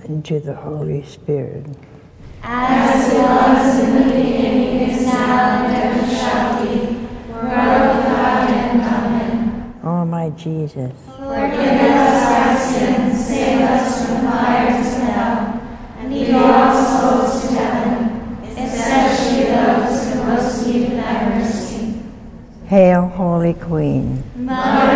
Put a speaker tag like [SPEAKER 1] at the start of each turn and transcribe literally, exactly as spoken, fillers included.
[SPEAKER 1] and to the Holy Spirit.
[SPEAKER 2] As it was in the beginning, is now, and ever shall be, world without end. Amen.
[SPEAKER 1] O my Jesus,
[SPEAKER 2] Forgive us our sins, save us from the fires of hell, and lead all souls to heaven, especially those who most need thy mercy.
[SPEAKER 1] Hail, Holy Queen.
[SPEAKER 2] Mother